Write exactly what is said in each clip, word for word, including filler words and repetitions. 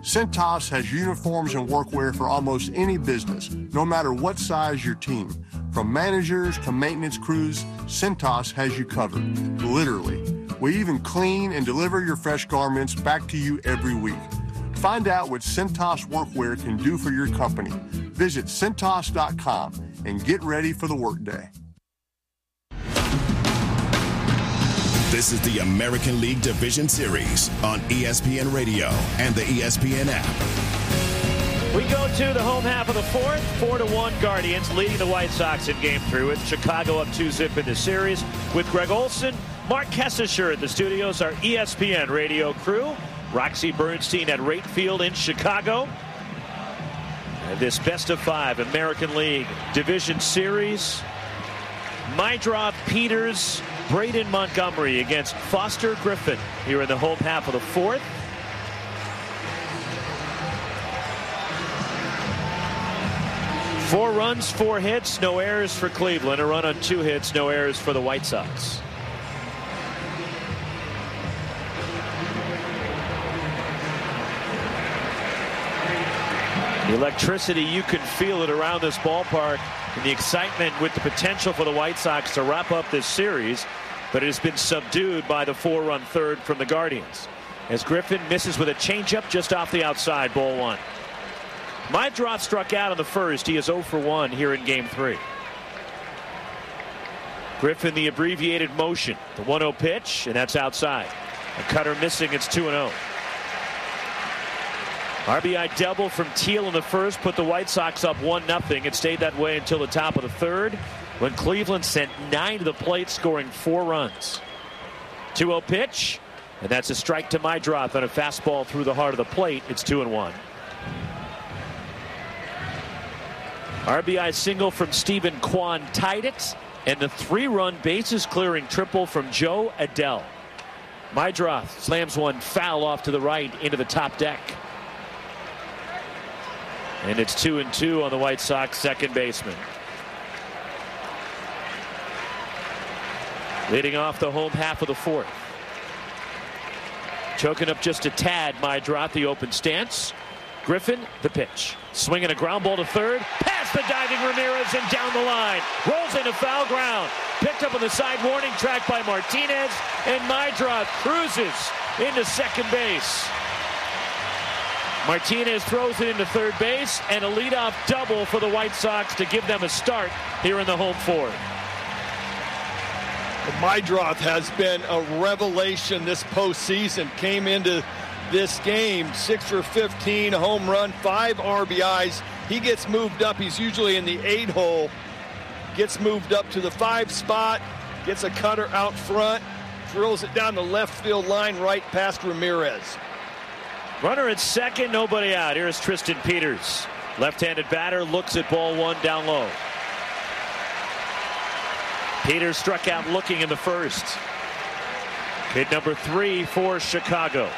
Cintas has uniforms and workwear for almost any business, no matter what size your team. From managers to maintenance crews, Cintas has you covered, literally. We even clean and deliver your fresh garments back to you every week. Find out what Cintas workwear can do for your company. Visit Cintas dot com and get ready for the workday. This is the American League Division Series on E S P N Radio and the E S P N app. We go to the home half of the fourth. Four to one Guardians leading the White Sox in game three with Chicago up two zip in the series. With Greg Olson, Mark Kessisher at the studios, our E S P N radio crew. Roxy Bernstein at Rate Field in Chicago. And this best of five American League Division Series. Meidroth, Peters, Braden Montgomery against Foster Griffin here in the home half of the fourth. Four runs, four hits, no errors for Cleveland. A run on two hits, no errors for the White Sox. The electricity, you can feel it around this ballpark, and the excitement with the potential for the White Sox to wrap up this series, but it has been subdued by the four-run third from the Guardians. As Griffin misses with a changeup just off the outside, ball one. Meidroth struck out in the first. He is zero for one here in game three. Griffin, the abbreviated motion. The one oh pitch, and that's outside. A cutter missing, it's two and oh. R B I double from Teal in the first put the White Sox up one nothing. It stayed that way until the top of the third when Cleveland sent nine to the plate, scoring four runs. two oh pitch, and that's a strike to Meidroth on a fastball through the heart of the plate. It's two and one. R B I single from Stephen Kwan tied it, and the three-run bases clearing triple from Joe Adell. Meidroth slams one foul off to the right into the top deck. And it's two and two on the White Sox second baseman. Leading off the home half of the fourth. Choking up just a tad, Meidroth, the open stance. Griffin, the pitch. Swinging a ground ball to third. Past the diving Ramirez and down the line. Rolls into foul ground. Picked up on the side warning track by Martinez. And Meidroth cruises into second base. Martinez throws it into third base, and a leadoff double for the White Sox to give them a start here in the home fourth. Meidroth has been a revelation this postseason. Came into this game six for fifteen, a home run, five R B Is. He gets moved up. He's usually in the eight hole. Gets moved up to the five spot. Gets a cutter out front. Drills it down the left field line right past Ramirez. Runner at second, nobody out. Here's Tristan Peters. Left-handed batter looks at ball one down low. Peters struck out looking in the first. Hit number three for Chicago.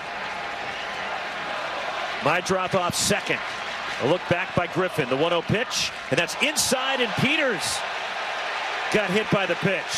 Meidroth off second. A look back by Griffin. The one oh pitch, and that's inside, and Peters got hit by the pitch.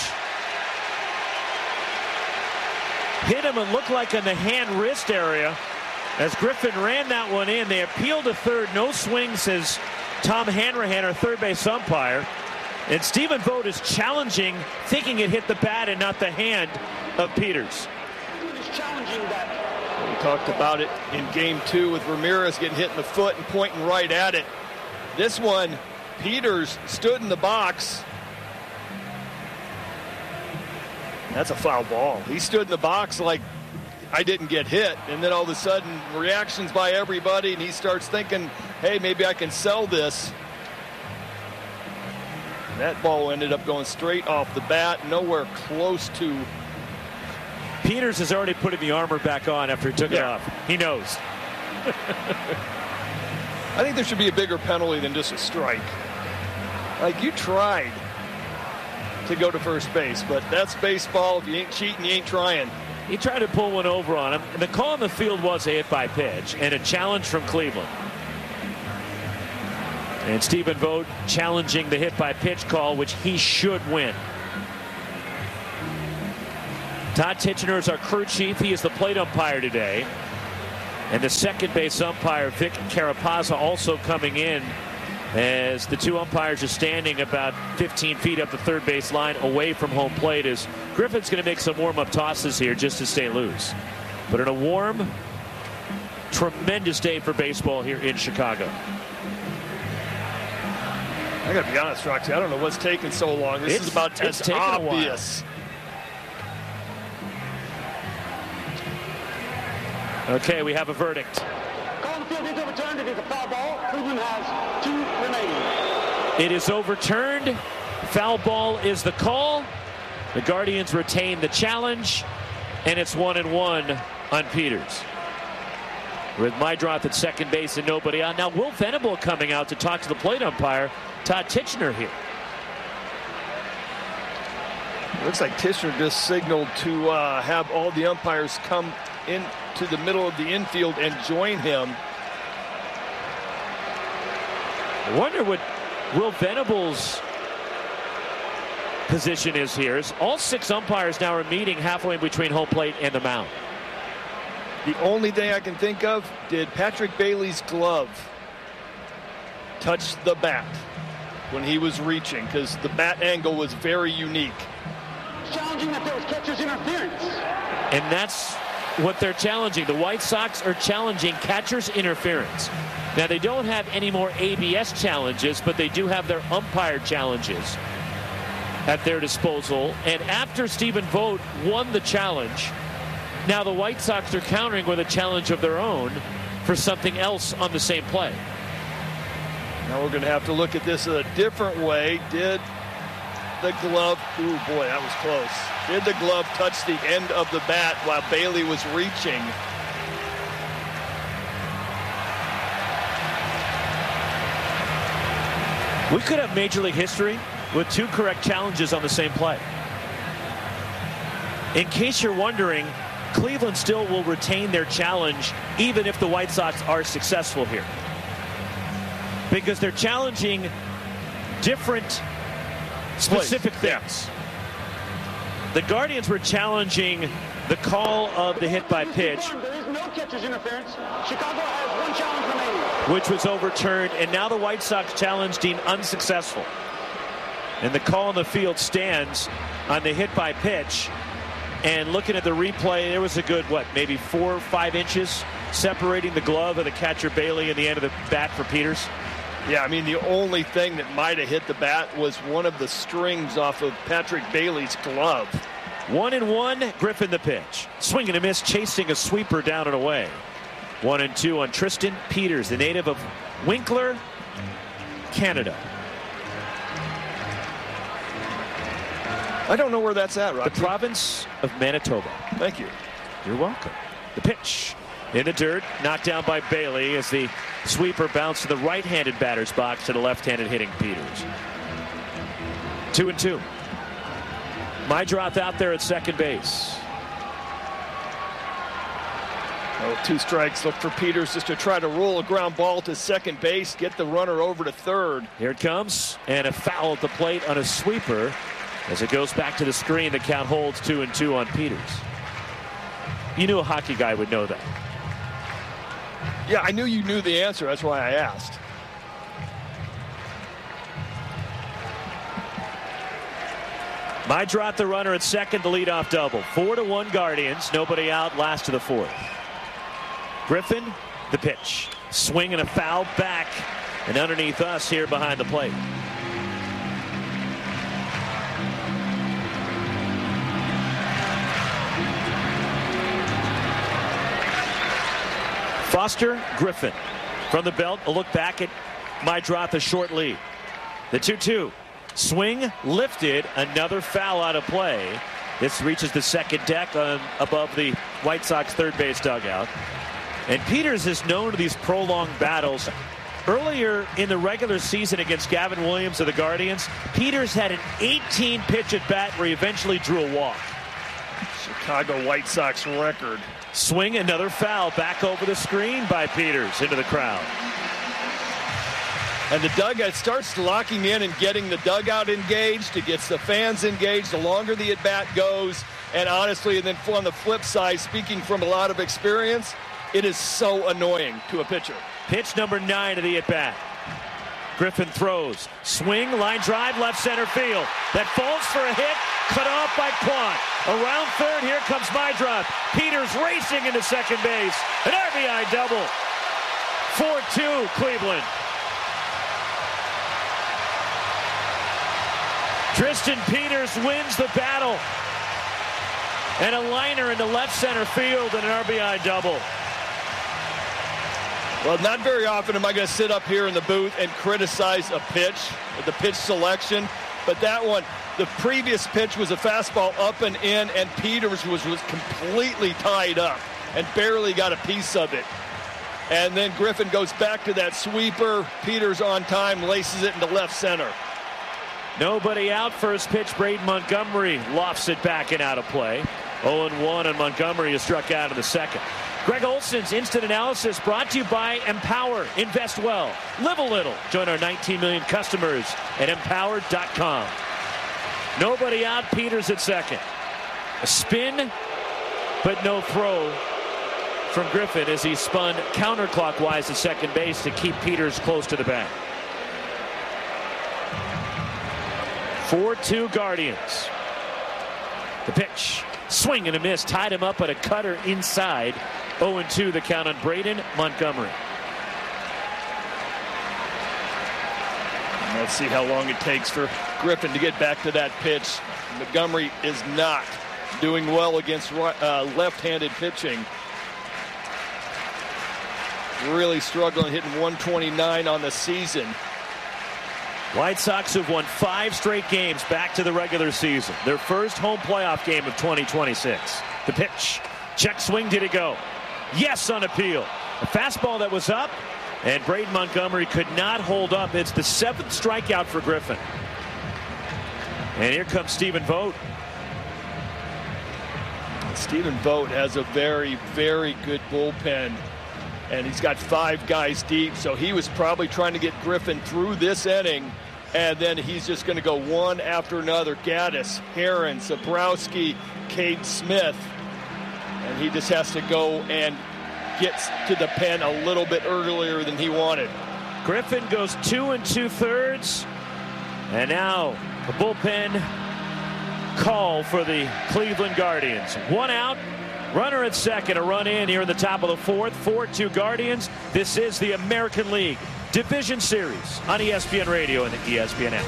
Hit him and looked like in the hand-wrist area. As Griffin ran that one in, they appealed to third. No swing, says Tom Hanrahan, our third base umpire. And Stephen Vogt is challenging, thinking it hit the bat and not the hand of Peters. He's challenging that. We talked about it in game two with Ramirez getting hit in the foot and pointing right at it. This one, Peters stood in the box. That's a foul ball. He stood in the box like, I didn't get hit, and then all of a sudden reactions by everybody, and he starts thinking, hey, maybe I can sell this. And that ball ended up going straight off the bat, nowhere close to. Peters has already put the armor back on after he took yeah. it off. He knows. I think there should be a bigger penalty than just a strike. Like, you tried to go to first base, but that's baseball. If you ain't cheating, you ain't trying. He tried to pull one over on him. And the call on the field was a hit by pitch and a challenge from Cleveland. And Stephen Vogt challenging the hit by pitch call, which he should win. Todd Tichenor is our crew chief. He is the plate umpire today. And the second base umpire, Vic Carapazza, also coming in as the two umpires are standing about fifteen feet up the third base line away from home plate, as Griffin's going to make some warm-up tosses here just to stay loose. But in a warm, tremendous day for baseball here in Chicago. I got to be honest, Roxy, I don't know what's taking so long. This it's, is about as obvious. Okay, we have a verdict. Call on the field is overturned. It is a foul ball. Cleveland has two remaining. It is overturned. Foul ball is the call. The Guardians retain the challenge, and it's one and one on Peters. With Meidroth at second base and nobody out. Now Will Venable coming out to talk to the plate umpire, Todd Tichenor, here. Looks like Tichenor just signaled to uh, have all the umpires come into the middle of the infield and join him. I wonder what Will Venable's position is here. All six umpires now are meeting halfway between home plate and the mound. The only thing I can think of, did Patrick Bailey's glove touch the bat when he was reaching? Because the bat angle was very unique. Challenging that there was catcher's interference. And that's what they're challenging. The White Sox are challenging catcher's interference. Now, they don't have any more A B S challenges, but they do have their umpire challenges at their disposal. And after Stephen Vogt won the challenge, now the White Sox are countering with a challenge of their own for something else on the same play. Now we're going to have to look at this a different way. Did the glove, ooh boy, that was close. Did the glove touch the end of the bat while Bailey was reaching? We could have Major League history with two correct challenges on the same play. In case you're wondering, Cleveland still will retain their challenge even if the White Sox are successful here, because they're challenging different specific things. The Guardians were challenging the call of the hit by pitch, There is no catcher's interference. Chicago has one challenge remaining, which was overturned, and now the White Sox challenge deemed unsuccessful. And the call on the field stands on the hit by pitch. And looking at the replay, there was a good, what, maybe four or five inches separating the glove of the catcher Bailey and the end of the bat for Peters. Yeah, I mean, the only thing that might have hit the bat was one of the strings off of Patrick Bailey's glove. One and one, Griffin the pitch. Swing and a miss, chasing a sweeper down and away. One and two on Tristan Peters, the native of Winkler, Canada. I don't know where that's at, Rocky. The province of Manitoba. Thank you. You're welcome. The pitch in the dirt, knocked down by Bailey as the sweeper bounced to the right-handed batter's box to the left-handed hitting Peters. Two and two. Meidroth out there at second base. Oh, two strikes. Look for Peters just to try to roll a ground ball to second base, get the runner over to third. Here it comes, and a foul at the plate on a sweeper. As it goes back to the screen, the count holds two and two on Peters. You knew a hockey guy would know that. Yeah, I knew you knew the answer. That's why I asked. Meidroth the runner at second, the leadoff double. Four to one Guardians. Nobody out, last to the fourth. Griffin, the pitch. Swing and a foul back and underneath us here behind the plate. Foster, Griffin. From the belt, a look back at Meidroth, a short lead. The two two. Swing, lifted, another foul out of play. This reaches the second deck on, above the White Sox third base dugout. And Peters is known to these prolonged battles. Earlier in the regular season against Gavin Williams of the Guardians, Peters had an eighteen pitch at bat where he eventually drew a walk. Chicago White Sox record. Swing, another foul back over the screen by Peters into the crowd. And the dugout starts locking in and getting the dugout engaged. It gets the fans engaged the longer the at-bat goes. And honestly, and then on the flip side, speaking from a lot of experience, It is so annoying to a pitcher. Pitch number nine of the at-bat. Griffin throws. Swing, line drive, left center field. That falls for a hit. Cut off by Quant. Around third, here comes Meidroth. Peters racing into second base. An R B I double. four two Cleveland. Tristan Peters wins the battle. And a liner into left center field and an R B I double. Well, not very often am I going to sit up here in the booth and criticize a pitch, the pitch selection. But that one, the previous pitch was a fastball up and in, and Peters was, was completely tied up and barely got a piece of it. And then Griffin goes back to that sweeper. Peters on time, laces it into left center. Nobody out. First pitch, Braden Montgomery lofts it back and out of play. oh and one, and Montgomery is struck out in the second. Greg Olson's instant analysis brought to you by Empower. Invest well. Live a little. Join our nineteen million customers at empower dot com. Nobody out. Peters at second. A spin, but no throw from Griffin as he spun counterclockwise at second base to keep Peters close to the bat. four two Guardians. The pitch. Swing and a miss. Tied him up, but a cutter inside. oh and two the count on Braden Montgomery. Let's see how long it takes for Griffin to get back to that pitch. Montgomery is not doing well against uh, left-handed pitching. Really struggling, hitting one twenty-nine on the season. White Sox have won five straight games back to the regular season. Their first home playoff game of twenty twenty-six. The pitch. Check swing. Did it go? Yes, on appeal. A fastball that was up, and Braden Montgomery could not hold up. It's the seventh strikeout for Griffin. And here comes Stephen Vogt. Stephen Vogt has a very, very good bullpen. And he's got five guys deep, so he was probably trying to get Griffin through this inning, and then he's just going to go one after another. Gaddis, Heron, Zabrowski, Cade Smith, and he just has to go and get to the pen a little bit earlier than he wanted. Griffin goes two and two thirds, and now a bullpen call for the Cleveland Guardians. One out. Runner at second, a run in here in the top of the fourth. four two Guardians. This is the American League Division Series on E S P N Radio and the E S P N app.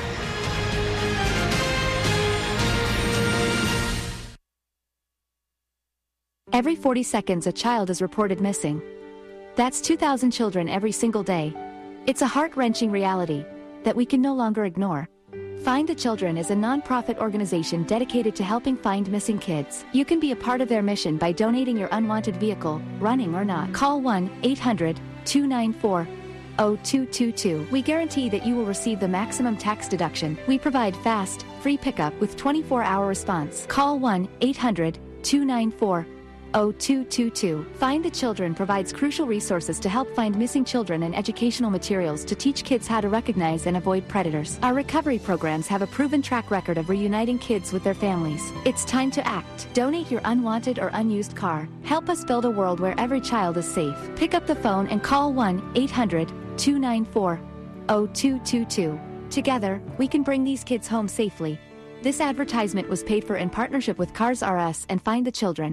Every forty seconds, a child is reported missing. That's two thousand children every single day. It's a heart-wrenching reality that we can no longer ignore. Find the Children is a non-profit organization dedicated to helping find missing kids. You can be a part of their mission by donating your unwanted vehicle, running or not. Call one eight hundred two nine four zero two two two. We guarantee that you will receive the maximum tax deduction. We provide fast, free pickup with twenty-four hour response. Call one eight hundred two nine four zero two two two. Find the Children provides crucial resources to help find missing children and educational materials to teach kids how to recognize and avoid predators. Our recovery programs have a proven track record of reuniting kids with their families. It's time to act. Donate your unwanted or unused car. Help us build a world where every child is safe. Pick up the phone and call one eight hundred two nine four zero two two two. Together, we can bring these kids home safely. This advertisement was paid for in partnership with Cars R Us and Find the Children.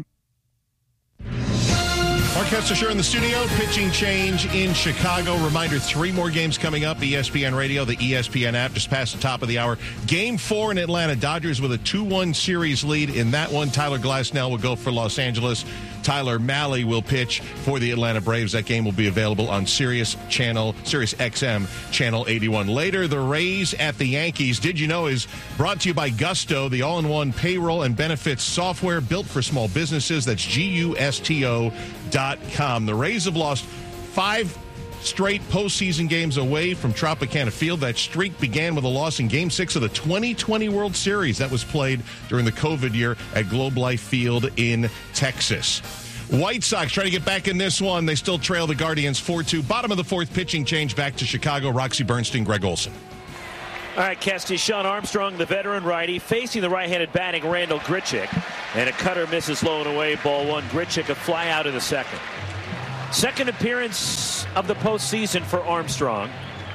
Mark Hestisher in the studio, pitching change in Chicago. Reminder, three more games coming up. E S P N Radio, the E S P N app, just past the top of the hour. Game four in Atlanta. Dodgers with a two one series lead in that one. Tyler Glasnow will go for Los Angeles. Tyler Mahle will pitch for the Atlanta Braves. That game will be available on Sirius Channel, Sirius X M Channel eighty-one. Later, the Rays at the Yankees. Did you know is brought to you by Gusto, the all-in-one payroll and benefits software built for small businesses. That's G U S T O dot com. The Rays have lost five straight postseason games away from Tropicana Field. That streak began with a loss in Game six of the twenty twenty World Series. That was played during the COVID year at Globe Life Field in Texas. White Sox trying to get back in this one. They still trail the Guardians four two. Bottom of the fourth, pitching change back to Chicago. Roxy Bernstein, Greg Olson. All right, Kesty, Sean Armstrong, the veteran righty, facing the right-handed batting Randall Grichuk. And a cutter misses low and away. Ball one. Grichuk a fly out in the second. Second appearance of the postseason for Armstrong.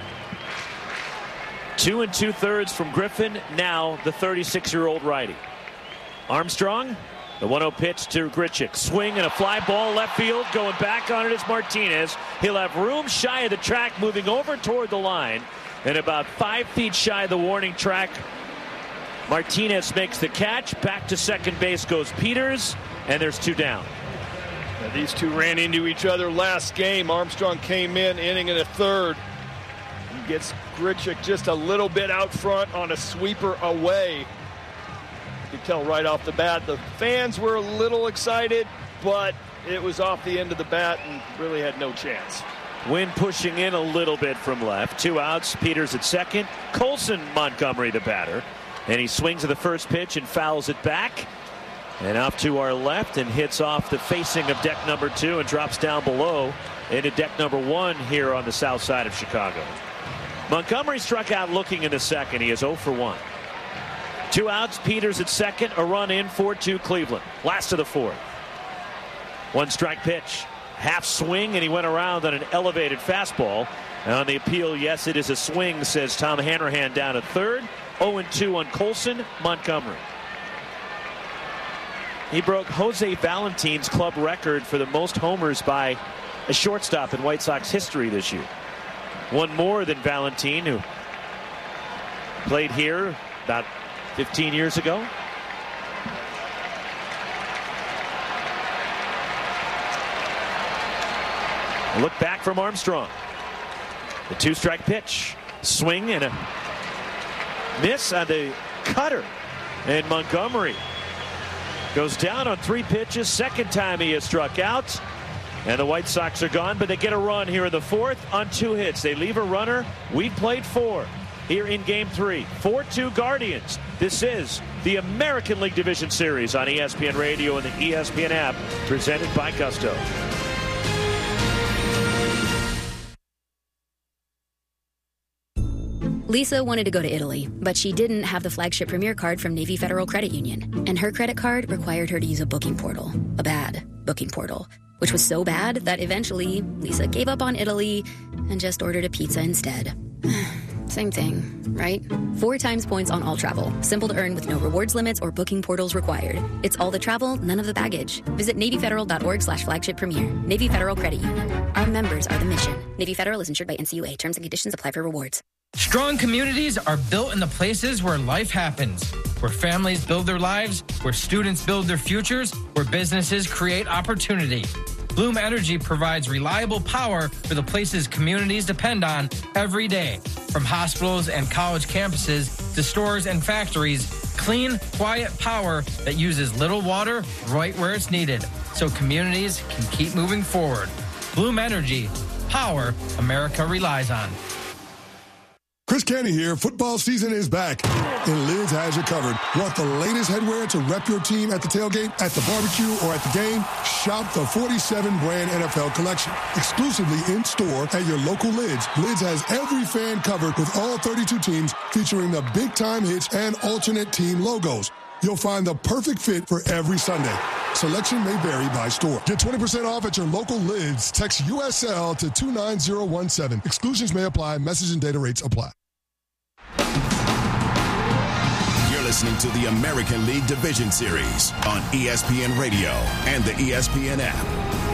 Two and two-thirds from Griffin, now the thirty-six-year-old righty. Armstrong, the one oh pitch to Grichuk. Swing and a fly ball left field. Going back on it is Martinez. He'll have room shy of the track, moving over toward the line. And about five feet shy of the warning track, Martinez makes the catch. Back to second base goes Peters, and there's two down. Now, these two ran into each other last game. Armstrong came in, inning and a third. He gets Grichuk just a little bit out front on a sweeper away. You could tell right off the bat the fans were a little excited, but it was off the end of the bat and really had no chance. Wind pushing in a little bit from left. Two outs. Peters at second. Colson Montgomery the batter. And he swings at the first pitch and fouls it back. And off to our left and hits off the facing of deck number two and drops down below into deck number one here on the south side of Chicago. Montgomery struck out looking in the second. He is oh for one. Two outs. Peters at second. A run in. four two Cleveland. Last of the fourth. One strike pitch. Half swing, and he went around on an elevated fastball. And on the appeal, yes, it is a swing, says Tom Hanrahan down at third. oh and two on Colson Montgomery. He broke Jose Valentin's club record for the most homers by a shortstop in White Sox history this year. One more than Valentin, who played here about fifteen years ago. A look back from Armstrong. The two-strike pitch. Swing and a miss on the cutter. And Montgomery goes down on three pitches. Second time he has struck out. And the White Sox are gone, but they get a run here in the fourth on two hits. They leave a runner. We've played four here in game three. four two Guardians. This is the American League Division Series on E S P N Radio and the E S P N app, presented by Gusto. Lisa wanted to go to Italy, but she didn't have the flagship Premier card from Navy Federal Credit Union. And her credit card required her to use a booking portal. A bad booking portal. Which was so bad that eventually Lisa gave up on Italy and just ordered a pizza instead. Same thing, right? Four times points on all travel. Simple to earn with no rewards limits or booking portals required. It's all the travel, none of the baggage. Visit NavyFederal.org slash flagship premier. Navy Federal Credit Union. Our members are the mission. Navy Federal is insured by N C U A. Terms and conditions apply for rewards. Strong communities are built in the places where life happens, where families build their lives, where students build their futures, where businesses create opportunity. Bloom Energy provides reliable power for the places communities depend on every day. From hospitals and college campuses to stores and factories, clean, quiet power that uses little water right where it's needed, so communities can keep moving forward. Bloom Energy, power America relies on. Chris Canty here. Football season is back, and Lids has you covered. Want the latest headwear to rep your team at the tailgate, at the barbecue, or at the game? Shop the forty-seven brand N F L collection, exclusively in store at your local Lids. Lids has every fan covered with all thirty-two teams, featuring the big-time hits and alternate team logos. You'll find the perfect fit for every Sunday. Selection may vary by store. Get twenty percent off at your local Lids. Text U S L to two nine zero one seven. Exclusions may apply. Message and data rates apply. You're listening to the American League Division Series on E S P N Radio and the E S P N app.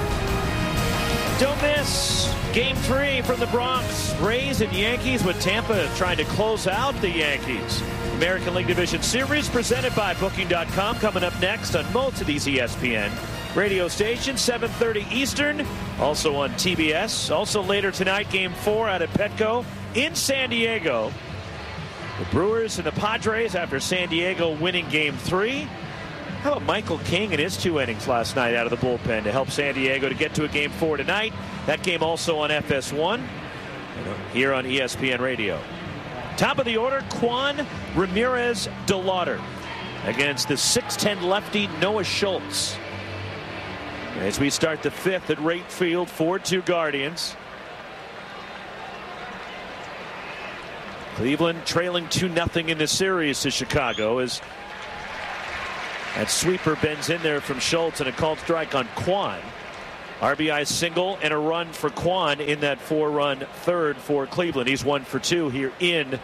Don't miss game three from the Bronx. Rays and Yankees, with Tampa trying to close out the Yankees. American League Division Series presented by Booking dot com. Coming up next on most of these E S P N radio stations, seven thirty Eastern. Also on T B S. Also later tonight, game four out at Petco in San Diego. The Brewers and the Padres after San Diego winning game three. How about Michael King and his two innings last night out of the bullpen to help San Diego to get to a game four tonight. That game also on F S one here on E S P N Radio. Top of the order, Juan Ramirez de Lauder against the six ten lefty Noah Schultz. As we start the fifth at Rate Field, four two Guardians. Cleveland trailing two nothing in the series to Chicago as that sweeper bends in there from Schultz and a called strike on Quan. R B I single and a run for Kwon in that four-run third for Cleveland. He's one for two here in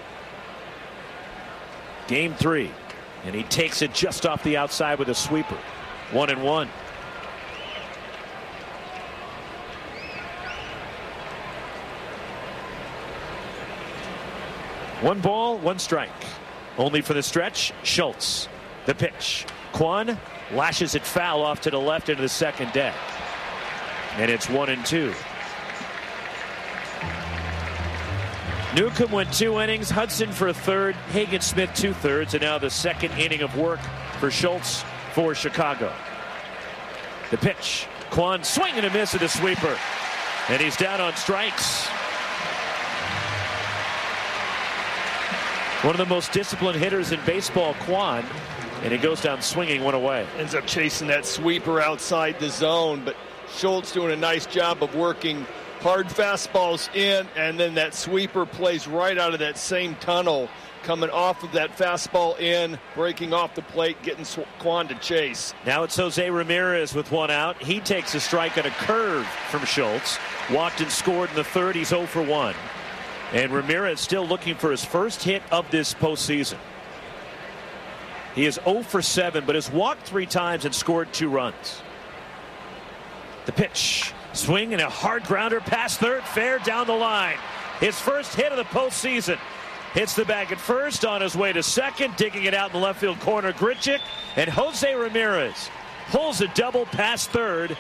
game three. And he takes it just off the outside with a sweeper. One and one. One ball, one strike. Only for the stretch, Schultz. The pitch. Kwon lashes it foul off to the left into the second deck. And it's one and two. Newcomb went two innings, Hudson for a third, Hagen Smith two thirds, and now the second inning of work for Schultz for Chicago. The pitch. Kwon swing and a miss at the sweeper. And he's down on strikes. One of the most disciplined hitters in baseball, Kwon, and he goes down swinging one away. Ends up chasing that sweeper outside the zone, but Schultz doing a nice job of working hard fastballs in, and then that sweeper plays right out of that same tunnel, coming off of that fastball in, breaking off the plate, getting Kwon to chase. Now it's Jose Ramirez with one out. He takes a strike on a curve from Schultz. Walked and scored in the third. He's oh for one. And Ramirez still looking for his first hit of this postseason. He is oh for seven, but has walked three times and scored two runs. The pitch. Swing and a hard grounder past third, fair down the line. His first hit of the postseason. Hits the bag at first, on his way to second, digging it out in the left field corner. Grichuk, and Jose Ramirez pulls a double past third.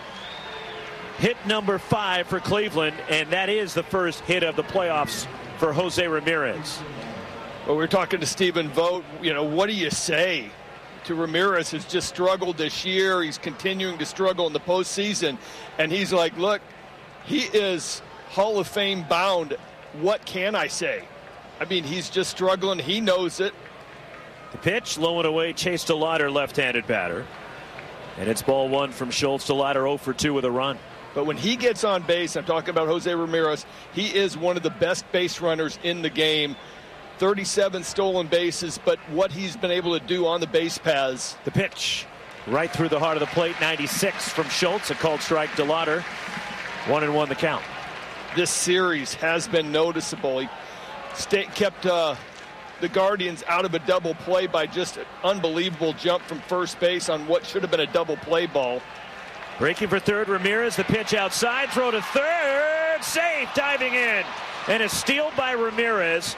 Hit number five for Cleveland, and that is the first hit of the playoffs for Jose Ramirez. Well, we were talking to Stephen Vogt. You know, what do you say to Ramirez? Has just struggled this year. He's continuing to struggle in the postseason. And he's like, look, he is Hall of Fame bound. What can I say? I mean, he's just struggling. He knows it. The pitch, low and away, Chase DeLauder, left-handed batter. And it's ball one from Schultz. DeLauder oh for two with a run. But when he gets on base, I'm talking about Jose Ramirez, he is one of the best base runners in the game. thirty-seven stolen bases, but what he's been able to do on the base paths. The pitch, right through the heart of the plate, ninety-six from Schultz. A called strike, DeLauder. One and one the count. This series has been noticeable. He stay, kept uh, the Guardians out of a double play by just an unbelievable jump from first base on what should have been a double play ball. Breaking for third, Ramirez. The pitch outside, throw to third, safe, diving in. And a steal by Ramirez.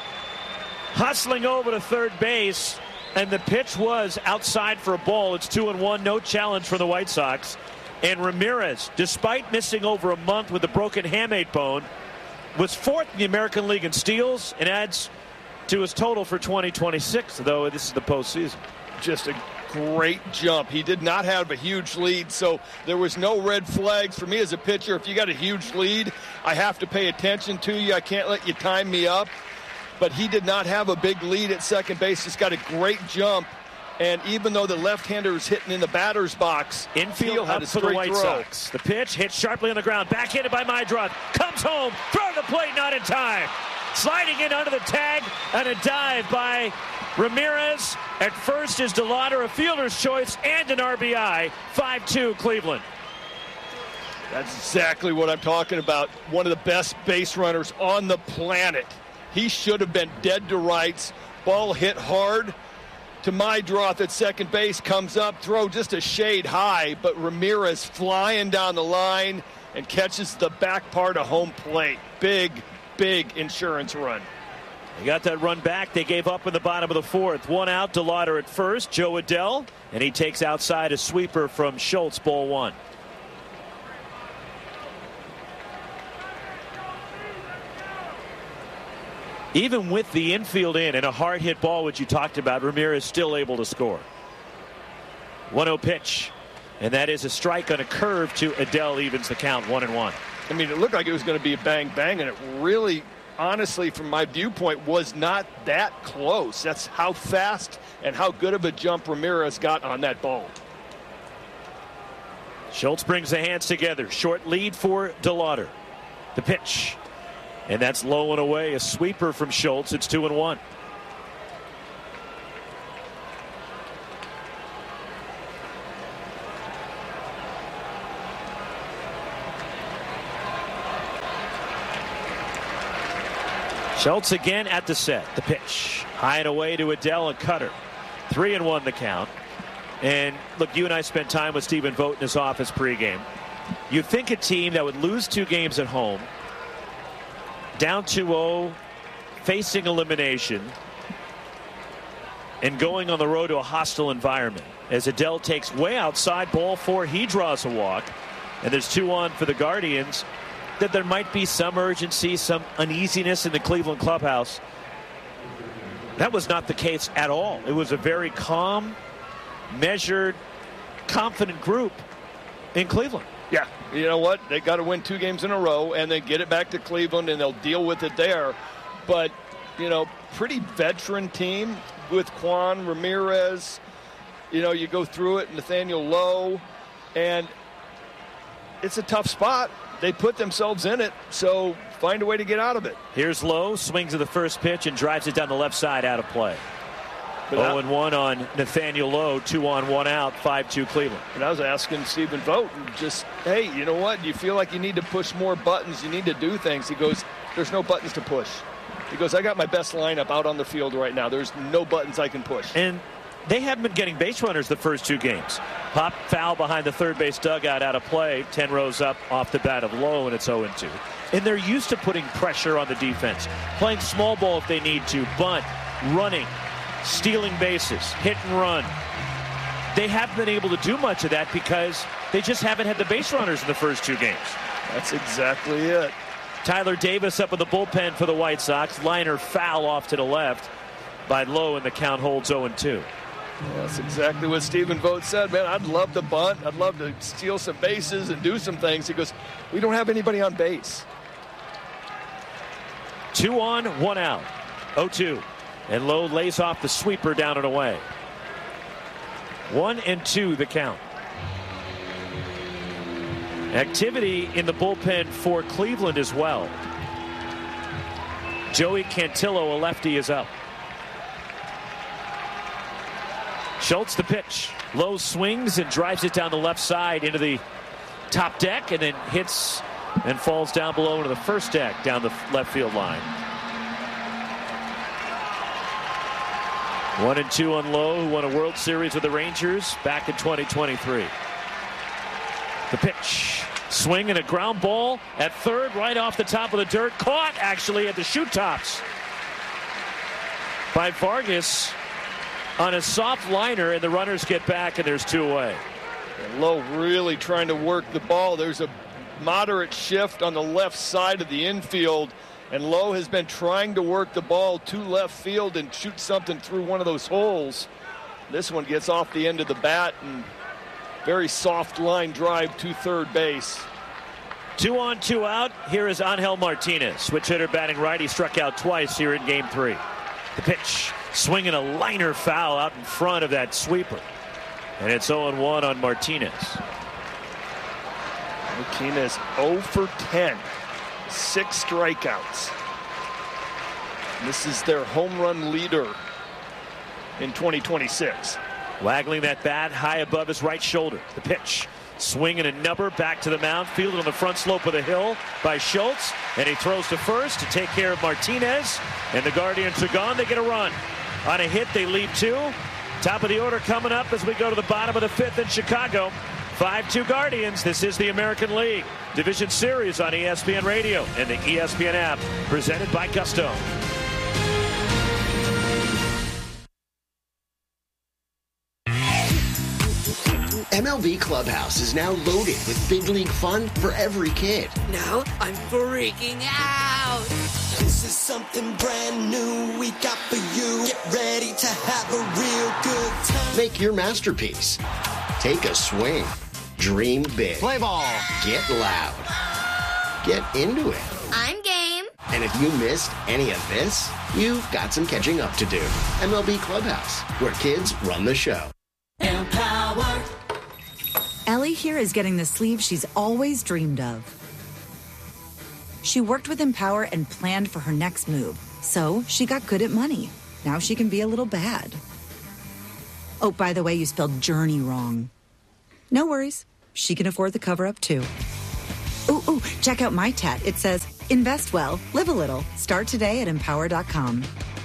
Hustling over to third base, and the pitch was outside for a ball. It's two and one, no challenge for the White Sox. And Ramirez, despite missing over a month with a broken hamate bone, was fourth in the American League in steals and adds to his total for twenty twenty-six, though this is the postseason. Just a great jump. He did not have a huge lead, so there was no red flags. For me as a pitcher, if you got a huge lead, I have to pay attention to you. I can't let you time me up. But he did not have a big lead at second base. He's got a great jump. And even though the left-hander is hitting in the batter's box, infield up for the White throw. Sox. The pitch hit sharply on the ground. Backhanded by Meidroth. Comes home. Throw to the plate. Not in time. Sliding in under the tag. And a dive by Ramirez. At first is DeLauder, a fielder's choice and an R B I. five two Cleveland. That's exactly what I'm talking about. One of the best base runners on the planet. He should have been dead to rights. Ball hit hard to Meidroth at second base. Comes up, throw just a shade high, but Ramirez flying down the line and catches the back part of home plate. Big, big insurance run. They got that run back. They gave up in the bottom of the fourth. One out, DeLauder at first. Joe Adell, and he takes outside a sweeper from Schultz, ball one. Even with the infield in and a hard hit ball, which you talked about, Ramirez still able to score. one oh pitch, and that is a strike on a curve to Adell, evens the count, one and one. I mean, it looked like it was going to be a bang bang, and it really, honestly, from my viewpoint, was not that close. That's how fast and how good of a jump Ramirez got on that ball. Schultz brings the hands together. Short lead for DeLauder. The pitch. And that's low and away. A sweeper from Schultz. It's two and one. Schultz again at the set. The pitch. High and away to Adell and Cutter. Three and one the count. And look, you and I spent time with Stephen Vogt in his office pregame. You think a team that would lose two games at home, down two oh, facing elimination, and going on the road to a hostile environment. As Adell takes way outside, ball four, he draws a walk. And there's two on for the Guardians. That there might be some urgency, some uneasiness in the Cleveland clubhouse. That was not the case at all. It was a very calm, measured, confident group in Cleveland. Yeah, you know what? They got to win two games in a row and then get it back to Cleveland and they'll deal with it there. But, you know, pretty veteran team with Juan Ramirez. You know, you go through it, Nathaniel Lowe, and it's a tough spot. They put themselves in it, so find a way to get out of it. Here's Lowe, swings at the first pitch and drives it down the left side out of play. oh and one on Nathaniel Lowe, two on, one out, five two Cleveland. And I was asking Stephen Vogt, just, hey, you know what? You feel like you need to push more buttons. You need to do things. He goes, there's no buttons to push. He goes, I got my best lineup out on the field right now. There's no buttons I can push. And they haven't been getting base runners the first two games. Pop foul behind the third base dugout out of play. ten rows up off the bat of Lowe, and it's oh and two. And they're used to putting pressure on the defense. Playing small ball if they need to. Bunt, running, stealing bases, hit and run. They haven't been able to do much of that because they just haven't had the base runners in the first two games. That's exactly it. Tyler Davis up in the bullpen for the White Sox. Liner foul off to the left by Lowe, and the count holds oh and two. Yeah, that's exactly what Stephen Vogt said. Man, I'd love to bunt. I'd love to steal some bases and do some things. He goes, we don't have anybody on base. Two on, one out. oh two. And Lowe lays off the sweeper down and away. One and two the count. Activity in the bullpen for Cleveland as well. Joey Cantillo, a lefty, is up. Schultz the pitch. Lowe swings and drives it down the left side into the top deck and then hits and falls down below into the first deck down the left field line. One and two on Lowe, who won a World Series with the Rangers back in twenty twenty-three. The pitch. Swing and a ground ball at third, right off the top of the dirt. Caught, actually, at the shoot tops by Vargas on a soft liner, and the runners get back, and there's two away. And Lowe really trying to work the ball. There's a moderate shift on the left side of the infield, and Lowe has been trying to work the ball to left field and shoot something through one of those holes. This one gets off the end of the bat, and very soft line drive to third base. Two on, two out. Here is Angel Martinez. Switch hitter batting right. He struck out twice here in game three. The pitch. Swinging a liner foul out in front of that sweeper. And it's oh and one on Martinez. Martinez oh for ten. Six strikeouts. This is their home run leader in twenty twenty-six. Waggling that bat high above his right shoulder. The pitch. Swinging a number back to the mound. Fielded on the front slope of the hill by Schultz. And he throws to first to take care of Martinez. And the Guardians are gone. They get a run. On a hit, they lead two. Top of the order coming up as we go to the bottom of the fifth in Chicago. five two Guardians. This is the American League Division Series on E S P N Radio and the E S P N app, presented by Gusto. M L B Clubhouse is now loaded with big league fun for every kid. Now I'm freaking out. This is something brand new we got for you. Get ready to have a real good time. Make your masterpiece. Take a swing. Dream big. Play ball. Get loud. Get into it. I'm game. And if you missed any of this, you've got some catching up to do. M L B Clubhouse, where kids run the show. Empower. Ellie here is getting the sleeve she's always dreamed of. She worked with Empower and planned for her next move, so she got good at money. Now she can be a little bad. Oh, by the way, you spelled journey wrong. No worries. She can afford the cover-up, too. Ooh, Oh, check out my tat. It says, invest well, live a little. Start today at empower dot com.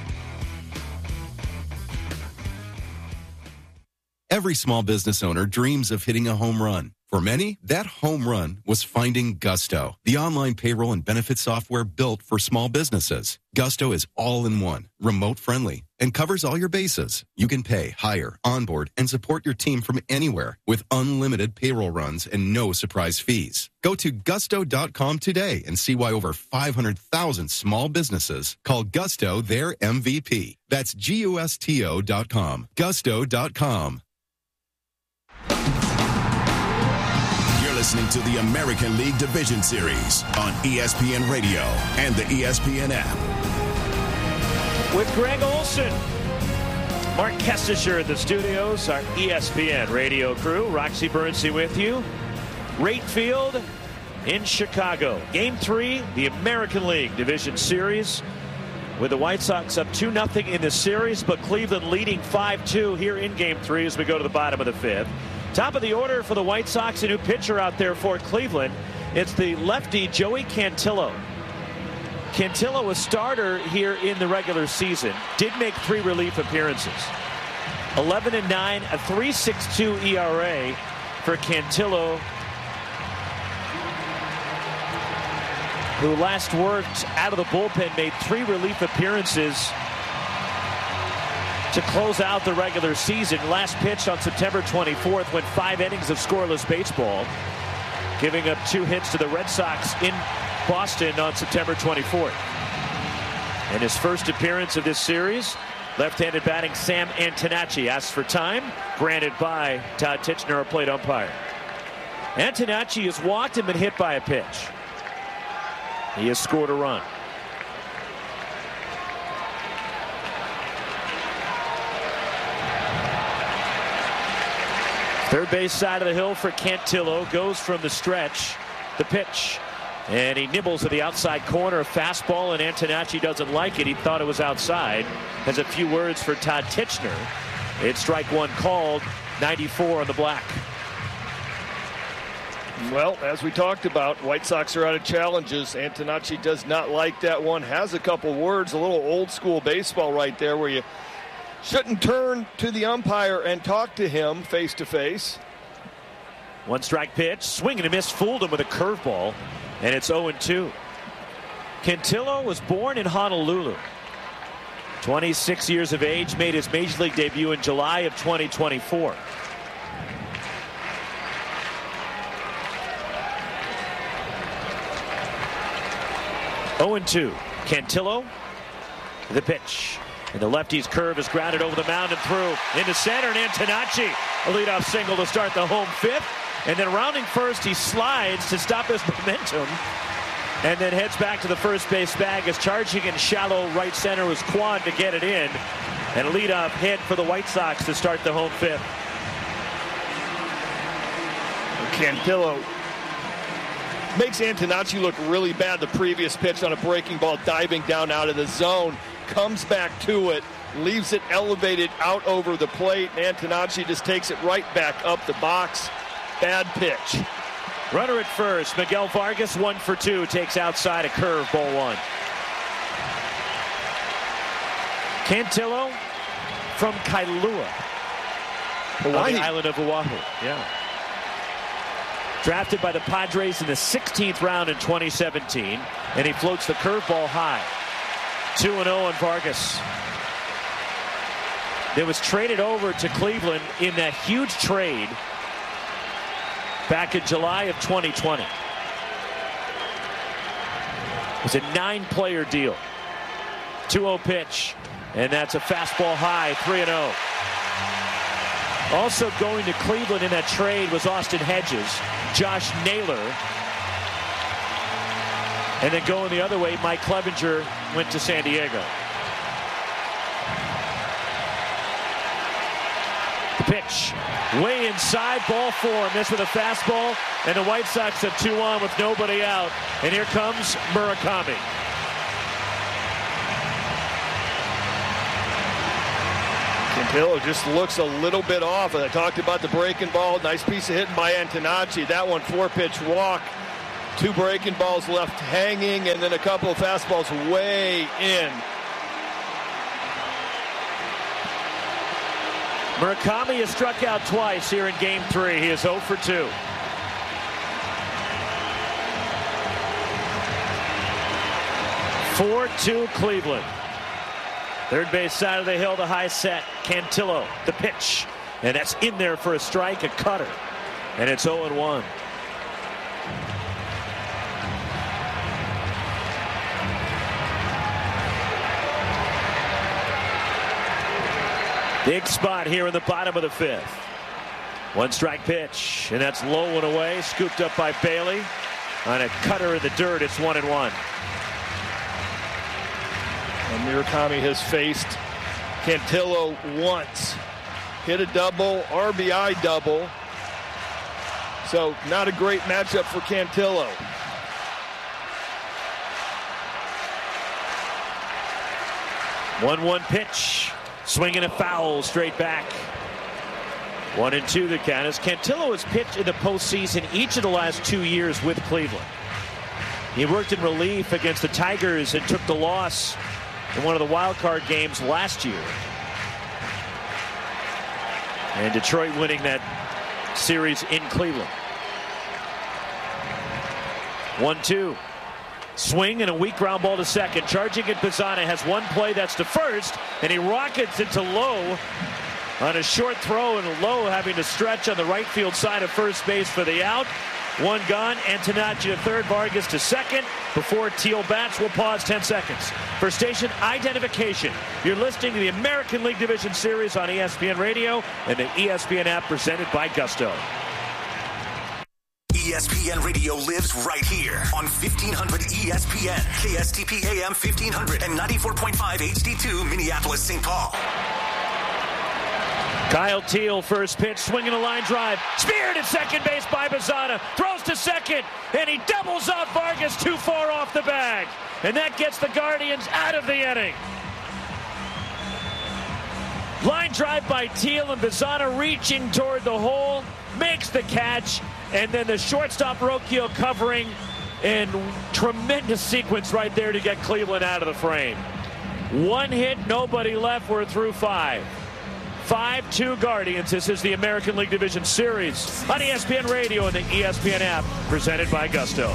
Every small business owner dreams of hitting a home run. For many, that home run was finding Gusto, the online payroll and benefit software built for small businesses. Gusto is all-in-one, remote-friendly, and covers all your bases. You can pay, hire, onboard, and support your team from anywhere with unlimited payroll runs and no surprise fees. Go to gusto dot com today and see why over five hundred thousand small businesses call Gusto their M V P. That's G U S T O dot com. gusto dot com. Listening to the American League Division Series on E S P N Radio and the E S P N app. With Greg Olson, Mark Kestecher in the studios, our E S P N radio crew, Roxy Bernstein with you. Rate Field in Chicago. Game three, the American League Division Series, with the White Sox up two nothing in the series, but Cleveland leading five two here in Game three as we go to the bottom of the fifth. Top of the order for the White Sox, a new pitcher out there for Cleveland. It's the lefty Joey Cantillo. Cantillo, a starter here in the regular season, did make three relief appearances. eleven and nine, a three point six two E R A for Cantillo, who last worked out of the bullpen, made three relief appearances to close out the regular season. Last pitched on September twenty-fourth, went five innings of scoreless baseball, giving up two hits to the Red Sox in Boston on September twenty-fourth. And his first appearance of this series, left-handed batting Sam Antonacci asks for time, granted by Todd Tichenor, a plate umpire. Antonacci has walked and been hit by a pitch. He has scored a run. Third base side of the hill for Cantillo, goes from the stretch, the pitch, and he nibbles at the outside corner, a fastball, and Antonacci doesn't like it. He thought it was outside. Has a few words for Todd Tichenor. It's strike one called, ninety-four on the black. Well, as we talked about, White Sox are out of challenges. Antonacci does not like that one. Has a couple words, a little old school baseball right there where you shouldn't turn to the umpire and talk to him face to face. One strike pitch, swing and a miss, fooled him with a curveball, and it's oh and two. Cantillo was born in Honolulu. twenty-six years of age, made his major league debut in July of twenty twenty-four. oh and two. Cantillo, the pitch. And the lefty's curve is grounded over the mound and through into center, and Antonacci, a leadoff single to start the home fifth. And then rounding first, he slides to stop his momentum and then heads back to the first base bag as charging in shallow right center was Kwan to get it in. And a leadoff hit for the White Sox to start the home fifth. Cantillo makes Antonacci look really bad the previous pitch on a breaking ball, diving down out of the zone. Comes back to it, leaves it elevated out over the plate, and Antonacci just takes it right back up the box. Bad pitch. Runner at first. Miguel Vargas, one for two, takes outside a curve, ball one. Cantillo from Kailua, Hawaii, on the island of Oahu. Yeah. Drafted by the Padres in the sixteenth round in twenty seventeen, and he floats the curveball high. two and oh on Vargas. That was traded over to Cleveland in that huge trade back in July of twenty twenty. It was a nine-player deal. two oh pitch, and that's a fastball high, three and oh. Also going to Cleveland in that trade was Austin Hedges, Josh Naylor, and then going the other way, Mike Clevenger went to San Diego. The pitch, way inside, ball four, missed with a fastball, and the White Sox have two on with nobody out. And here comes Murakami. Cantillo just looks a little bit off. I talked about the breaking ball. Nice piece of hitting by Antonacci. That one, four-pitch walk. Two breaking balls left hanging, and then a couple of fastballs way in. Murakami has struck out twice here in game three. He is oh for two. four two Cleveland. Third base side of the hill, the high set. Cantillo, the pitch. And that's in there for a strike, a cutter. And it's oh and one. Big spot here in the bottom of the fifth. One strike pitch, and that's low and away, scooped up by Bailey. On a cutter in the dirt, it's one and one. And Murakami has faced Cantillo once. Hit a double, R B I double. So not a great matchup for Cantillo. one one pitch. Swinging a foul straight back. One and two the count as Cantillo has pitched in the postseason each of the last two years with Cleveland. He worked in relief against the Tigers and took the loss in one of the wild card games last year. And Detroit winning that series in Cleveland. one two. Swing and a weak ground ball to second. Charging at Bazzana has one play that's to first, and he rockets into Lowe on a short throw, and Lowe having to stretch on the right field side of first base for the out. One gone. Antonacci to third, Vargas to second. Before Teal bats, we'll pause ten seconds. For station identification, you're listening to the American League Division Series on E S P N Radio and the E S P N app presented by Gusto. E S P N Radio lives right here on fifteen hundred E S P N, K S T P A M fifteen hundred and ninety-four point five H D two, Minneapolis, Saint Paul. Kyle Teal, first pitch, swinging a line drive. Speared at second base by Bazzana. Throws to second, and he doubles off Vargas too far off the bag. And that gets the Guardians out of the inning. Line drive by Teal, and Bazzana reaching toward the hole. Makes the catch, and then the shortstop Rocchio covering, and tremendous sequence right there to get Cleveland out of the frame. One hit, nobody left. We're through five. five two Guardians. This is the American League Division Series on E S P N Radio and the E S P N app, presented by Gusto.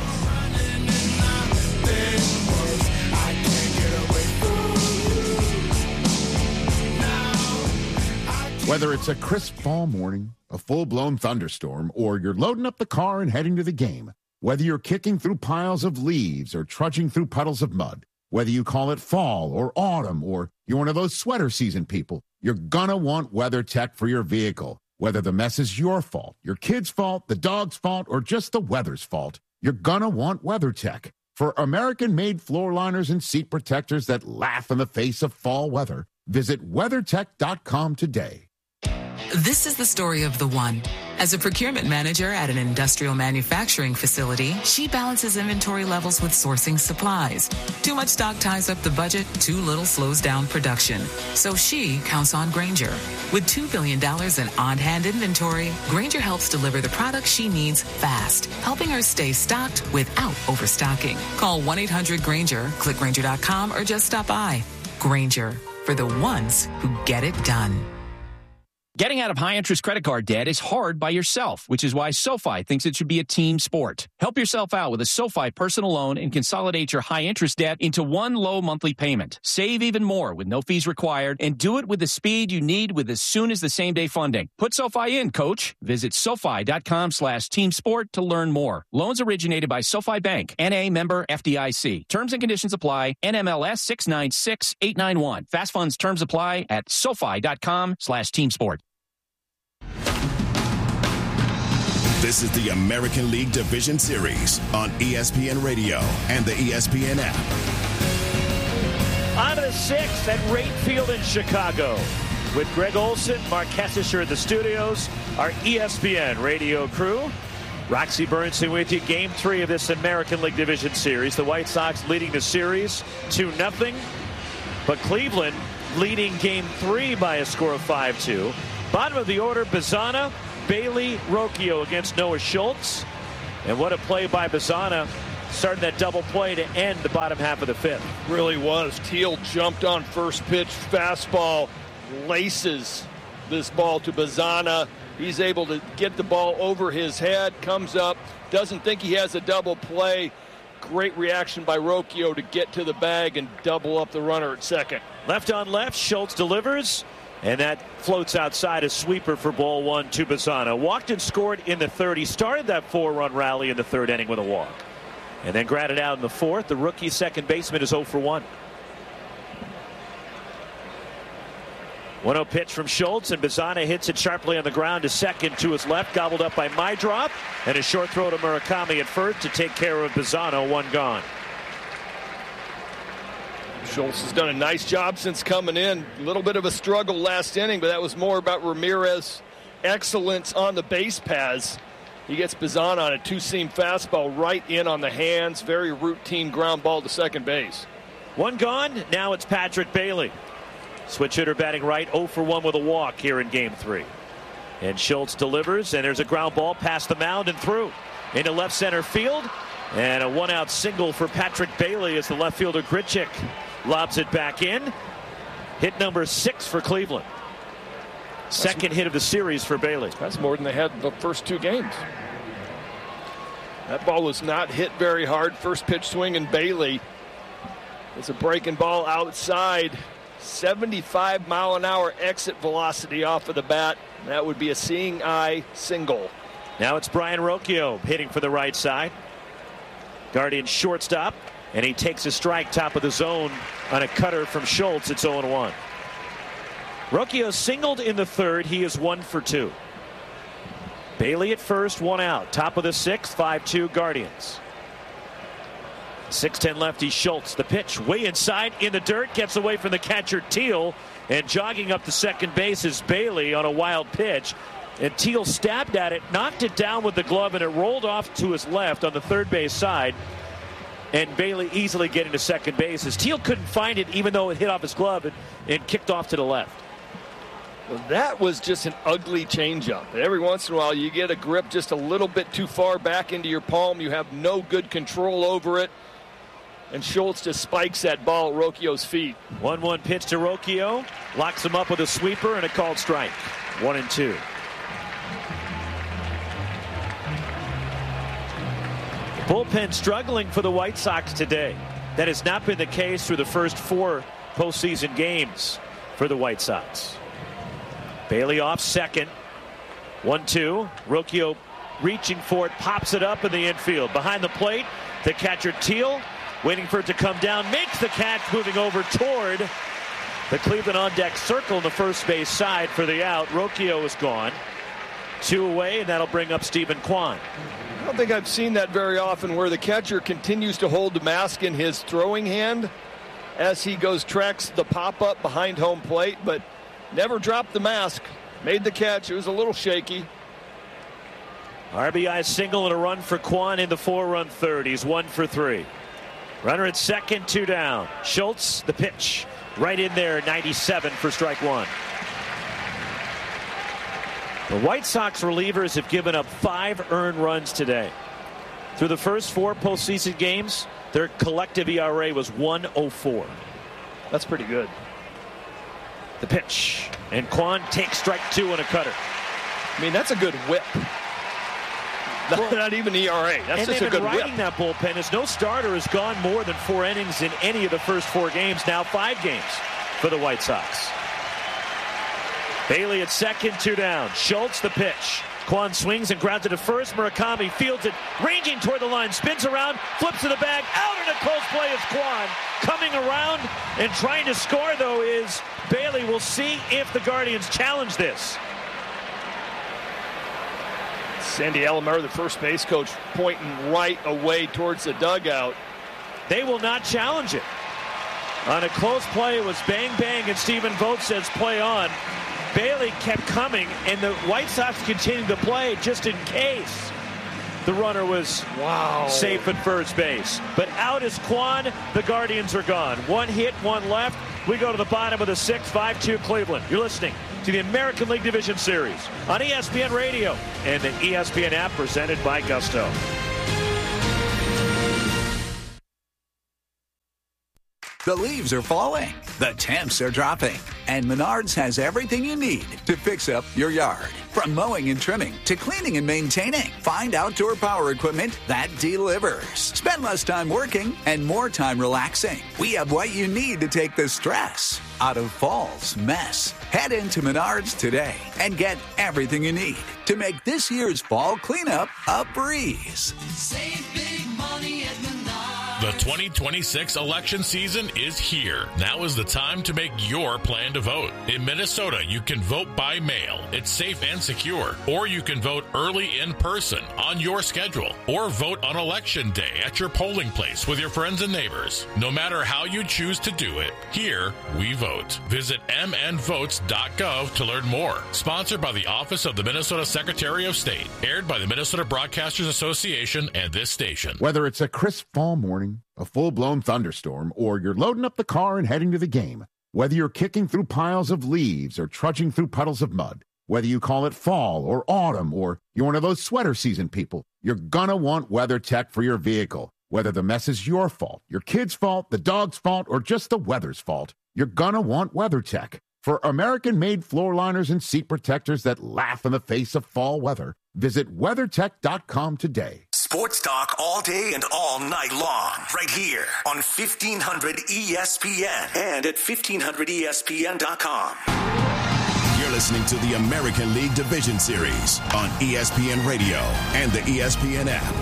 Whether it's a crisp fall morning, a full-blown thunderstorm, or you're loading up the car and heading to the game, whether you're kicking through piles of leaves or trudging through puddles of mud, whether you call it fall or autumn, or you're one of those sweater season people, you're gonna want WeatherTech for your vehicle. Whether the mess is your fault, your kid's fault, the dog's fault, or just the weather's fault, you're gonna want WeatherTech. For American-made floor liners and seat protectors that laugh in the face of fall weather, visit weather tech dot com today. This is the story of the one. As a procurement manager at an industrial manufacturing facility, she balances inventory levels with sourcing supplies. Too much stock ties up the budget, too little slows down production. So she counts on Grainger. With two billion dollars in on-hand inventory, Grainger helps deliver the products she needs fast, helping her stay stocked without overstocking. Call one eight hundred Grainger, click Grainger dot com, or just stop by. Grainger, for the ones who get it done. Getting out of high-interest credit card debt is hard by yourself, which is why SoFi thinks it should be a team sport. Help yourself out with a SoFi personal loan and consolidate your high-interest debt into one low monthly payment. Save even more with no fees required, and do it with the speed you need with as soon as the same-day funding. Put SoFi in, coach. Visit SoFi dot com slash team sport to learn more. Loans originated by SoFi Bank, N A member F D I C. Terms and conditions apply. N M L S six nine six eight nine one. Fast funds terms apply at SoFi dot com slash team sport. This is the American League Division Series on E S P N Radio and the E S P N app. On to the sixth at Rate Field in Chicago. With Greg Olson, Mark Kessisher at the studios, our E S P N radio crew. Roxy Bernstein with you. Game three of this American League Division Series. The White Sox leading the series two nothing. But Cleveland leading game three by a score of five two. Bottom of the order, Bazzana, Bailey, Rocchio against Noah Schultz. And what a play by Bazzana, starting that double play to end the bottom half of the fifth. Really was. Teal jumped on first pitch, fastball, laces this ball to Bazzana. He's able to get the ball over his head, comes up, doesn't think he has a double play. Great reaction by Rocchio to get to the bag and double up the runner at second. Left on left, Schultz delivers, and that floats outside, a sweeper for ball one to Bazzana. Walked and scored in the third. He started that four-run rally in the third inning with a walk, and then grounded out in the fourth. The rookie second baseman is oh for one. one oh pitch from Schultz, and Bazzana hits it sharply on the ground to second to his left, gobbled up by Mydrop, and a short throw to Murakami at first to take care of Bazzana. One gone. Schultz has done a nice job since coming in. A little bit of a struggle last inning, but that was more about Ramirez's excellence on the base paths. He gets Bazzana on a two-seam fastball right in on the hands. Very routine ground ball to second base. One gone. Now it's Patrick Bailey. Switch hitter batting right, oh for one with a walk here in game three. And Schultz delivers, and there's a ground ball past the mound and through into left center field. And a one-out single for Patrick Bailey as the left fielder Grichuk lobs it back in. Hit number six for Cleveland. Second hit of the series for Bailey. That's more than they had the first two games. That ball was not hit very hard. First pitch swing, and Bailey. It's a breaking ball outside. seventy-five mile an hour exit velocity off of the bat. That would be a seeing eye single. Now it's Brian Rocchio hitting for the right side. Guardian shortstop, and he takes a strike top of the zone on a cutter from Schultz. It's oh one. Rocchio singled in the third. He is one for two. Bailey at first, one out. Top of the sixth, five two Guardians. six ten lefty Schultz. The pitch way inside in the dirt. Gets away from the catcher Teal. And jogging up the second base is Bailey on a wild pitch. And Teal stabbed at it, knocked it down with the glove, and it rolled off to his left on the third base side. And Bailey easily getting to second base as Teal couldn't find it, even though it hit off his glove and, and kicked off to the left. Well, that was just an ugly changeup. Every once in a while you get a grip just a little bit too far back into your palm. You have no good control over it. And Schultz just spikes that ball at Rocchio's feet. one one pitch to Rocchio. Locks him up with a sweeper and a called strike. One and two. Bullpen struggling for the White Sox today. That has not been the case through the first four postseason games for the White Sox. Bailey off second. one two. Rocchio reaching for it, pops it up in the infield. Behind the plate, the catcher Teal waiting for it to come down, makes the catch, moving over toward the Cleveland on-deck circle in the first base side for the out. Rocchio is gone. Two away, and that'll bring up Stephen Kwan. I don't think I've seen that very often, where the catcher continues to hold the mask in his throwing hand as he goes tracks the pop-up behind home plate, but never dropped the mask. Made the catch. It was a little shaky. R B I single and a run for Kwan in the four-run third. He's one for three. Runner at second, two down. Schultz, the pitch. Right in there, ninety-seven for strike one. The White Sox relievers have given up five earned runs today. Through the first four postseason games, their collective E R A was one oh four. That's pretty good. The pitch. And Kwan takes strike two on a cutter. I mean, that's a good whip. Well, not even E R A. That's just a good whip. Riding that bullpen is no starter has gone more than four innings in any of the first four games. Now five games for the White Sox. Bailey at second, two down. Schultz, the pitch. Kwan swings and grounds it to first. Murakami fields it, ranging toward the line, spins around, flips to the bag. Out in a close play is Kwan. Coming around and trying to score, though, is Bailey. We'll see if the Guardians challenge this. Sandy Alomar, the first base coach, pointing right away towards the dugout. They will not challenge it. On a close play, it was bang, bang, and Stephen Vogt says play on. Bailey kept coming, and the White Sox continued to play just in case the runner was wow. safe at first base. But out is Kwan. The Guardians are gone. One hit, one left. We go to the bottom of the sixth, five two Cleveland. You're listening to the American League Division Series on E S P N Radio and the E S P N app presented by Gusto. The leaves are falling, the temps are dropping, and Menards has everything you need to fix up your yard. From mowing and trimming to cleaning and maintaining, find outdoor power equipment that delivers. Spend less time working and more time relaxing. We have what you need to take the stress out of fall's mess. Head into Menards today and get everything you need to make this year's fall cleanup a breeze. Save big money at Menards. The twenty twenty-six election season is here. Now is the time to make your plan to vote. In Minnesota, you can vote by mail. It's safe and secure. Or you can vote early in person on your schedule. Or vote on election day at your polling place with your friends and neighbors. No matter how you choose to do it, here we vote. Visit m n votes dot gov to learn more. Sponsored by the Office of the Minnesota Secretary of State. Aired by the Minnesota Broadcasters Association and this station. Whether it's a crisp fall morning, a full-blown thunderstorm, or you're loading up the car and heading to the game, whether you're kicking through piles of leaves or trudging through puddles of mud, whether you call it fall or autumn, or you're one of those sweater season people, you're gonna want WeatherTech for your vehicle. Whether the mess is your fault, your kid's fault, the dog's fault, or just the weather's fault, you're gonna want WeatherTech. For American-made floor liners and seat protectors that laugh in the face of fall weather, visit weathertech dot com today. Sports talk all day and all night long, right here on fifteen hundred E S P N and at fifteen hundred E S P N dot com. You're listening to the American League Division Series on E S P N Radio and the E S P N app.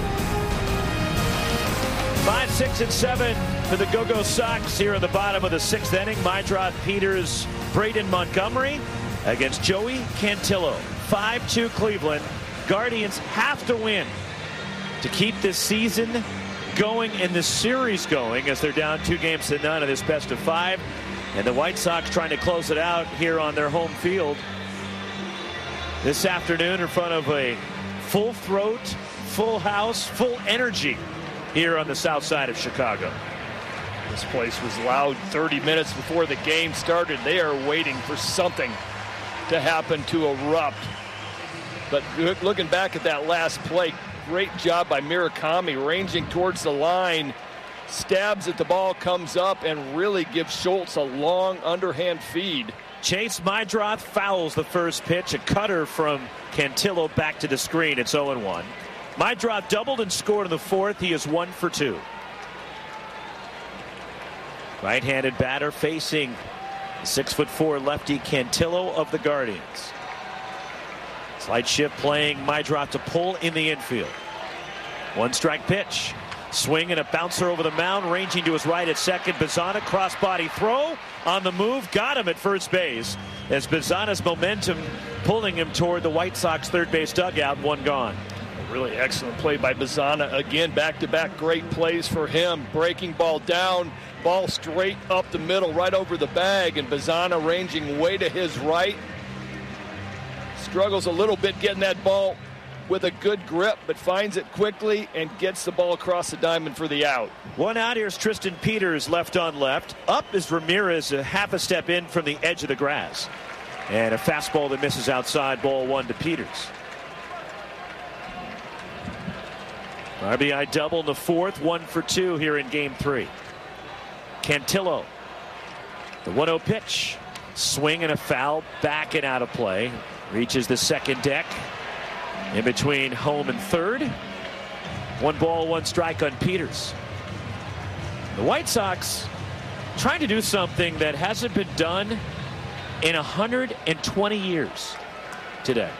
Five, six, and seven for the Go-Go Sox here in the bottom of the sixth inning. Mydroth, Peters, Braden Montgomery against Joey Cantillo. five two Cleveland. Guardians have to win to keep this season going and this series going, as they're down two games to none of this best of five. And the White Sox trying to close it out here on their home field this afternoon in front of a full throat, full house, full energy here on the south side of Chicago. This place was loud thirty minutes before the game started. They are waiting for something to happen to erupt. But looking back at that last play, great job by Murakami ranging towards the line, stabs at the ball, comes up, and really gives Schultz a long underhand feed. Chase Mydroth fouls the first pitch. A cutter from Cantillo back to the screen. It's oh and one. Mydroth doubled and scored in the fourth. He is one for two. Right-handed batter facing six foot four lefty Cantillo of the Guardians. Slight shift playing Mydroth to pull in the infield. One strike pitch. Swing and a bouncer over the mound, ranging to his right at second. Bazana cross-body throw on the move. Got him at first base as Bazana's momentum pulling him toward the White Sox third base dugout. One gone. A really excellent play by Bazana. Again, back-to-back great plays for him. Breaking ball down, ball straight up the middle, right over the bag, and Bazana ranging way to his right. Struggles a little bit getting that ball with a good grip, but finds it quickly and gets the ball across the diamond for the out. One out. Here's Tristan Peters, left on left. Up is Ramirez, a half a step in from the edge of the grass. And a fastball that misses outside, ball one to Peters. R B I double in the fourth, one for two here in game three. Cantillo, the one oh pitch. Swing and a foul, back and out of play. Reaches the second deck. In between home and third. One ball, one strike on Peters. The White Sox trying to do something that hasn't been done in one hundred twenty years today.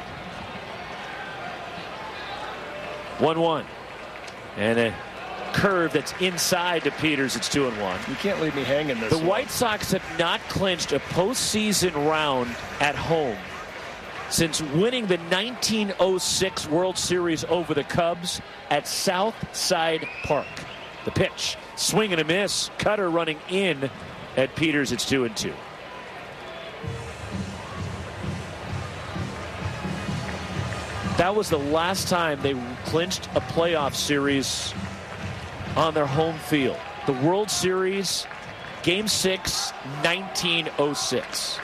one one. And a curve that's inside to Peters. It's two and one. You can't leave me hanging this The one. White Sox have not clinched a postseason round at home since winning the nineteen oh six World Series over the Cubs at Southside Park. The pitch, swing and a miss. Cutter running in at Peters. It's two and two. That was the last time they clinched a playoff series on their home field. The World Series, Game six, nineteen oh six.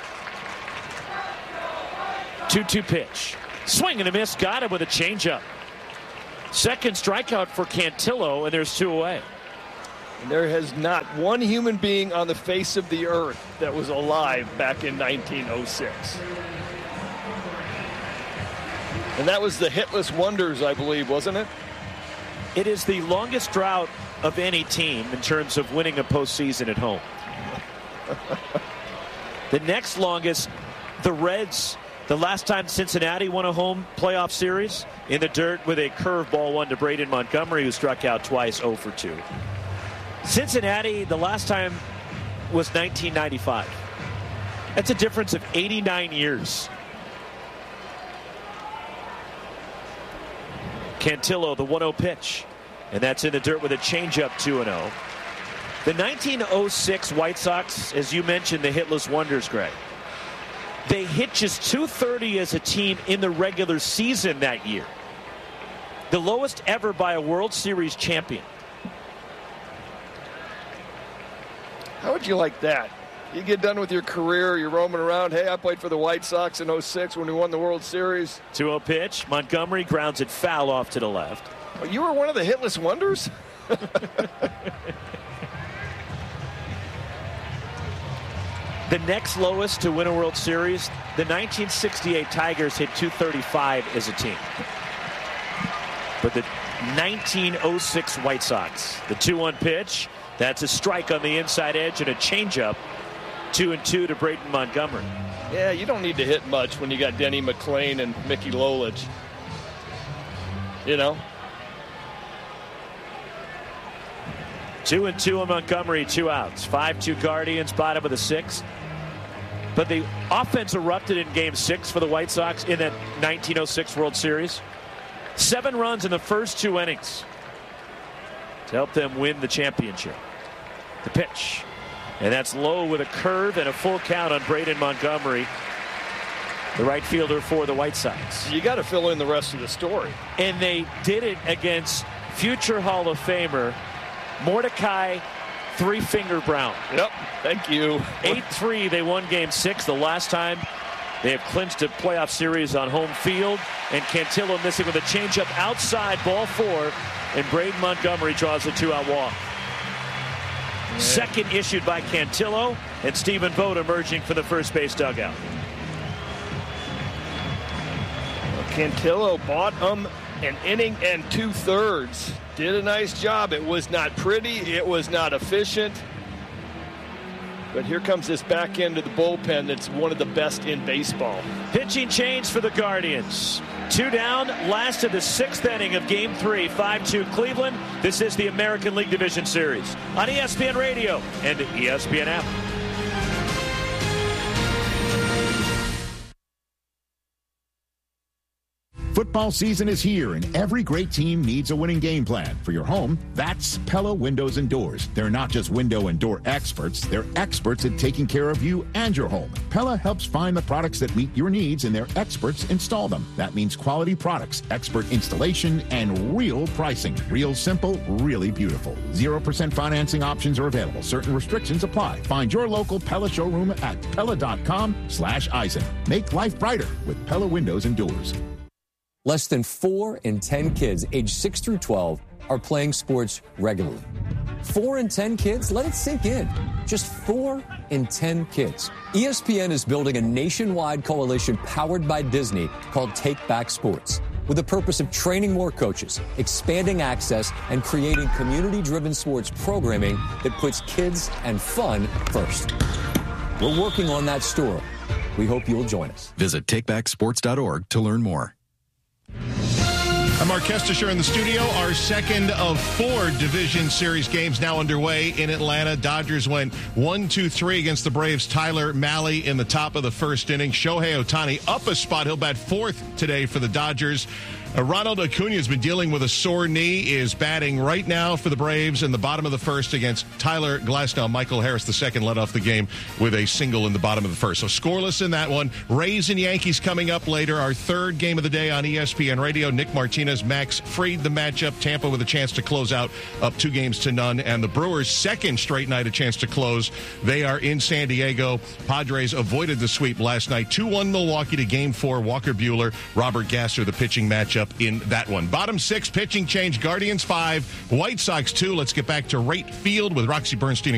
two two pitch. Swing and a miss. Got him with a changeup. Second strikeout for Cantillo, and there's two away. And there has not one human being on the face of the earth that was alive back in nineteen oh six. And that was the hitless wonders, I believe, wasn't it? It is the longest drought of any team in terms of winning a postseason at home. The next longest, the Reds, the last time Cincinnati won a home playoff series, in the dirt with a curveball one to Braden Montgomery, who struck out twice, oh for two. Cincinnati, the last time was nineteen ninety-five. That's a difference of eighty-nine years. Cantillo, the one oh pitch. And that's in the dirt with a changeup, two and oh. The nineteen oh six White Sox, as you mentioned, the hitless wonders, Greg. They hit just two thirty as a team in the regular season that year. The lowest ever by a World Series champion. How would you like that? You get done with your career, you're roaming around. Hey, I played for the White Sox in oh six when we won the World Series. two oh pitch. Montgomery grounds it foul off to the left. Oh, you were one of the hitless wonders? The next lowest to win a World Series, the nineteen sixty-eight Tigers hit two thirty-five as a team. But the nineteen oh six White Sox, the two one pitch, that's a strike on the inside edge and a changeup. Two and two to Braden Montgomery. Yeah, you don't need to hit much when you got Denny McLain and Mickey Lolich. You know? Two and two on Montgomery, two outs. five two Guardians, bottom of the sixth. But the offense erupted in game six for the White Sox in that nineteen oh six World Series. Seven runs in the first two innings to help them win the championship. The pitch. And that's low with a curve and a full count on Braden Montgomery, the right fielder for the White Sox. You got to fill in the rest of the story. And they did it against future Hall of Famer Mordecai Three-Finger Brown. Yep, thank you. eight three, they won game six. The last time they have clinched a playoff series on home field. And Cantillo missing with a changeup outside, ball four. And Braden Montgomery draws a two-out walk. Yeah. Second issued by Cantillo, and Stephen Vogt emerging for the first base dugout. Well, Cantillo bought him an inning and two-thirds. Did a nice job. It was not pretty. It was not efficient. But here comes this back end of the bullpen that's one of the best in baseball. Pitching change for the Guardians. Two down, last of the sixth inning of game three, five two Cleveland. This is the American League Division Series on E S P N Radio and the E S P N app. Football season is here, and every great team needs a winning game plan. For your home, that's Pella Windows and Doors. They're not just window and door experts, they're experts at taking care of you and your home. Pella helps find the products that meet your needs, and their experts install them. That means quality products, expert installation, and real pricing. Real simple, really beautiful. zero percent financing options are available. Certain restrictions apply. Find your local Pella showroom at Pella.com slash Eisen. Make life brighter with Pella Windows and Doors. Less than four in ten kids aged six through twelve are playing sports regularly. Four in ten kids? Let it sink in. Just four in ten kids. E S P N is building a nationwide coalition powered by Disney called Take Back Sports, with the purpose of training more coaches, expanding access, and creating community-driven sports programming that puts kids and fun first. We're working on that story. We hope you'll join us. Visit take back sports dot org to learn more. I'm Mark Kestisher in the studio. Our second of four Division Series games now underway in Atlanta. Dodgers went one two three against the Braves. Tyler Mahle in the top of the first inning. Shohei Ohtani up a spot. He'll bat fourth today for the Dodgers. Uh, Ronald Acuna has been dealing with a sore knee, is batting right now for the Braves in the bottom of the first against Tyler Glasnow. Michael Harris, the second, led off the game with a single in the bottom of the first. So scoreless in that one. Rays and Yankees coming up later. Our third game of the day on E S P N Radio. Nick Martinez, Max Fried, the matchup. Tampa with a chance to close out, up two games to none. And the Brewers' second straight night a chance to close. They are in San Diego. Padres avoided the sweep last night. two one Milwaukee to game four. Walker Buehler, Robert Gasser, the pitching matchup matchup in that one. Bottom six, pitching change. Guardians five, White Sox two. Let's get back to right field with Roxy Bernstein.